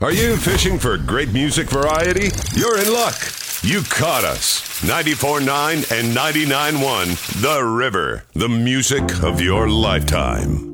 Are you fishing for great music variety? You're in luck. You caught us. 94.9 and 99.1 The River, the music of your lifetime.